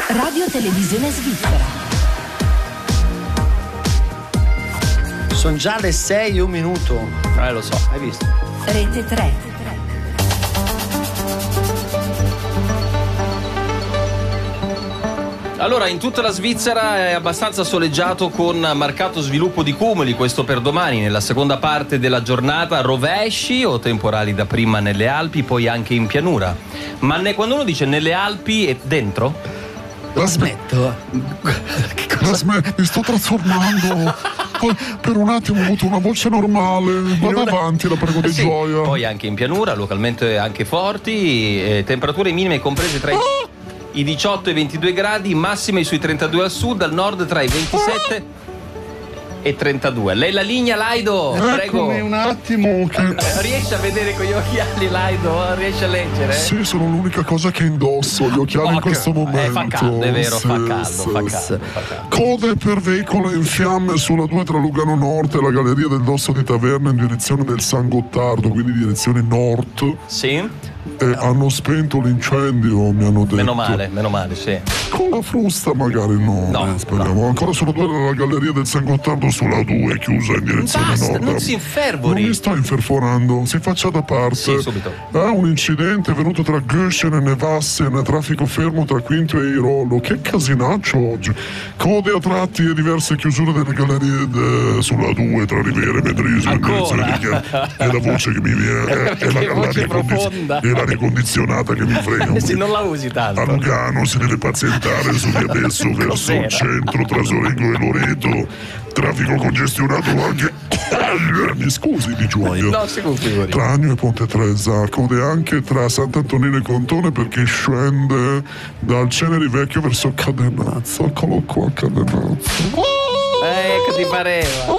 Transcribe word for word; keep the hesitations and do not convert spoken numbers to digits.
Radio Televisione Svizzera. Sono già le sei e un minuto. Eh, lo so. Hai visto? Rete tre. Allora, in tutta la Svizzera è abbastanza soleggiato con marcato sviluppo di cumuli, questo per domani. Nella seconda parte della giornata rovesci o temporali dapprima nelle Alpi, poi anche in pianura. Ma ne, quando uno dice nelle Alpi è dentro? La smetto. Che cosa? La smetto, mi sto trasformando. Poi, per un attimo ho avuto una voce normale. Vado una... avanti, la prego di sì, gioia. Poi anche in pianura, localmente anche forti, eh, temperature minime comprese tra i... Ah! I diciotto e i ventidue gradi, massime sui trentadue al sud, al nord tra i ventisette e trentadue. Lei la linea, Laido? Prego. Eccomi un attimo che... Riesce a vedere con gli occhiali, Laido? Riesce a leggere? Sì, sono l'unica cosa che indosso, gli occhiali oh, in questo che... momento. Eh, fa caldo, è vero, sì, fa caldo, sì, fa caldo, sì. fa caldo. Code per veicolo in fiamme sulla due tra Lugano Nord e la galleria del Dosso di Taverna in direzione del San Gottardo, quindi direzione nord. Sì? E hanno spento l'incendio, mi hanno detto. Meno male, meno male, sì. Con la frusta magari no, no eh, speriamo. No. Ancora sono due nella galleria del San Gottardo sulla due, chiusa in direzione Basta, nord. non si infervori. Non mi sto inferforando, si faccia da parte. Sì, subito. È un incidente venuto tra Göschen e Nevassen, traffico fermo tra Quinto e Irolo. Che casinaccio oggi. Code a tratti e diverse chiusure delle gallerie de... sulla due tra Rivere e Medrisio. Ancora? È la voce che mi viene. È, è la, voce profonda. È l'aria condizionata che mi frega. Sì, non la usi tanto. A Lugano si deve pazientare su via adesso verso il centro tra Sorengo e Loreto. Traffico congestionato anche. Mi scusi di gioia. No, si configuri. Tra Agno e Ponte Tresa, code anche tra Sant'Antonino e Contone perché scende dal Ceneri Vecchio verso Cadenazzo. Eccolo qua, Cadenazzo. Ecco, ti pareva.